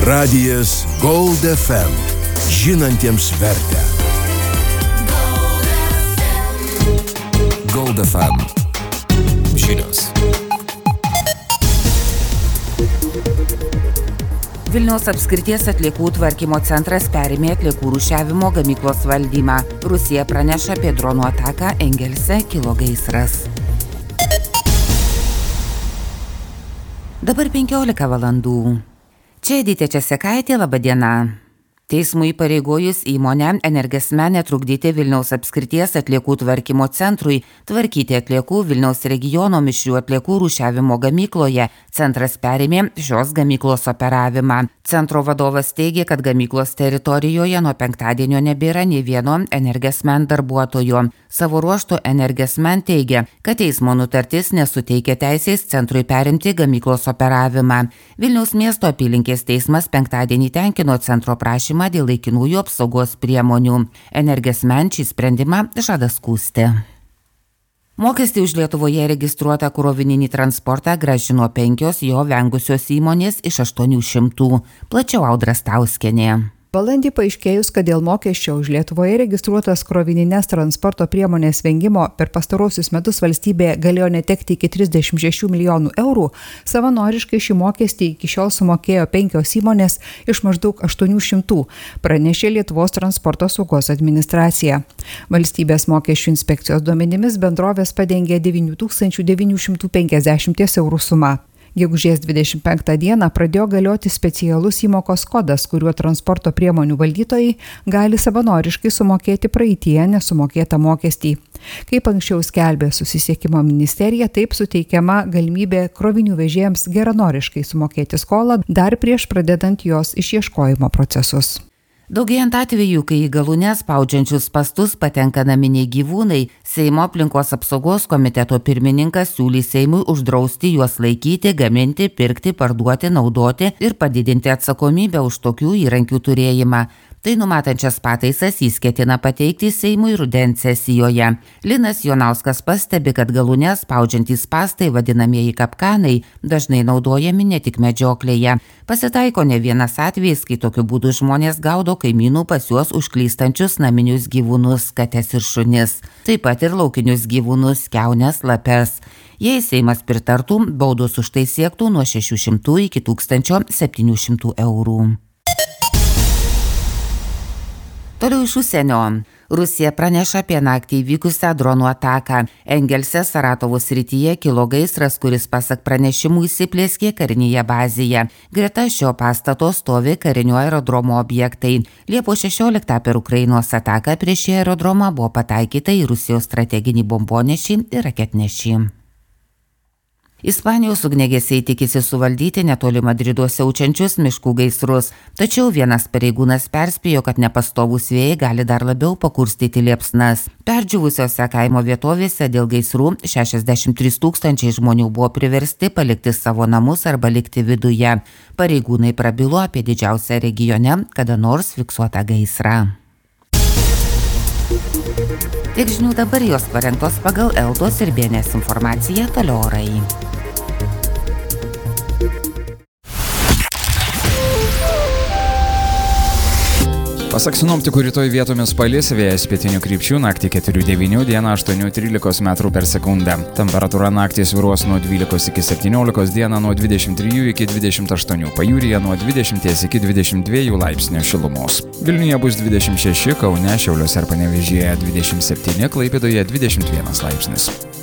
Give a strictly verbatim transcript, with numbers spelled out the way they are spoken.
Radijas Gold F M. Žinantiems vertę. Gold F M. Žinios. Vilniaus apskrities atliekų tvarkymo centras perėmė atliekų rūšiavimo gamyklos valdymą. Rusija praneša apie dronų ataką, Engelse kilo gaisras. Dabar penkiolika valandų. Čia Edita Česekaitė, laba diena. Teismui įpareigojus įmonę Energesmen netrukdyti Vilniaus apskrities atliekų tvarkymo centrui tvarkyti atliekų Vilniaus regiono mišrių atliekų rūšiavimo gamykloje, centras perėmė šios gamyklos operavimą. Centro vadovas teigė, kad gamyklos teritorijoje nuo penktadienio nebėra nei vieno Energesmen darbuotojo. Savo ruožtu Energesmen teigia, kad teismo nutartis nesuteikia teisės centrui perimti gamyklos operavimą. Vilniaus miesto apylinkės teismas penktadienį tenkino centro prašymą dėl laikinųjų apsaugos priemonių. Energesmen šį sprendimą žada skųsti. Mokestį už Lietuvoje registruotą krovininį transportą grąžino penkios jo vengusios įmonės iš aštuonių šimtų. Plačiau Audra Stauskienė. Balandį paaiškėjus, kad dėl mokesčio už Lietuvoje registruotas krovininės transporto priemonės vengimo per pastarosius metus valstybė galėjo netekti iki trisdešimt šešių milijonų eurų, savanoriškai šį mokestį iki šiol sumokėjo penkios įmonės iš maždaug aštuonių šimtų, pranešė Lietuvos transporto saugos administracija. Valstybės mokesčių inspekcijos duomenimis bendrovės padengė devynių tūkstančių devynių šimtų penkiasdešimt eurų sumą. Gegužės dvidešimt penktą dieną pradėjo galioti specialus įmokos kodas, kuriuo transporto priemonių valdytojai gali savanoriškai sumokėti praeityje nesumokėtą mokestį. Kaip anksčiau skelbė Susisiekimo ministerija, taip suteikiama galimybė krovinių vežėjams geranoriškai sumokėti skolą dar prieš pradedant jos išieškojimo procesus. Daugėjant atvejų, kai į galūnes spaudžiančius spastus patenka naminiai gyvūnai, Seimo aplinkos apsaugos komiteto pirmininkas siūlys Seimui uždrausti juos laikyti, gaminti, pirkti, parduoti, naudoti ir padidinti atsakomybę už tokių įrankių turėjimą. Tai numatančias pataisas jis ketina pateikti Seimui rudens sesijoje. Linas Jonauskas pastebi, kad galūnes spaudžiantys spastai, vadinamieji kapkanai, dažnai naudojami ne tik medžioklėje. Pasitaiko ne vienas atvejis, kai tokiu būdu žmonės gaudo kaimynų pas juos užklystančius naminius gyvūnus, kates ir šunis. Taip pat ir laukinius gyvūnus, kiaunes, lapes. Jei Seimas pritartų, baudos už tai siektų nuo šešių šimtų iki tūkstančio septynių šimtų eurų. Toliau iš užsienio. Rusija praneša apie naktį įvykusią dronų ataką. Engelse, Saratovo srityje kilo gaisras, kuris pasak pranešimų įsiplėskė karinėje bazėje. Greta šio pastato stovi karinio aerodromo objektai. Liepos šešioliktą per Ukrainos ataką prieš šį aerodromą buvo pataikyta į Rusijos strateginį bombonešį ir raketnešį. Ispanijos ugniagesiai tikisi suvaldyti netoli Madrido siaučiančius miškų gaisrus, tačiau vienas pareigūnas perspėjo, kad nepastovūs vėjai gali dar labiau pakurstyti liepsnas. Perdžiūvusiose kaimo vietovėse dėl gaisrų šešiasdešimt trys tūkstančiai žmonių buvo priversti palikti savo namus arba likti viduje. Pareigūnai prabilo apie didžiausią regione kada nors fiksuotą gaisrą. Tiek žinių dabar, jos parengtos pagal Eltos ir B N S informaciją, toliau orai. Pasak sinoptikų, rytoj vietomis palis, vėjas pietinių krypčių, naktį keturių devynių, dieną aštuonių trylikos metrų per sekundę. Temperatūra naktį svyruos nuo dvylikos iki septyniolikos, dieną nuo dvidešimt trijų iki dvidešimt aštuonių, pajūryje nuo dvidešimt iki dvidešimt dviejų laipsnių šilumos. Vilniuje bus dvidešimt šeši, Kaune, Šiauliuose ir Panevėžyje dvidešimt septyni, Klaipėdoje dvidešimt vienas laipsnis.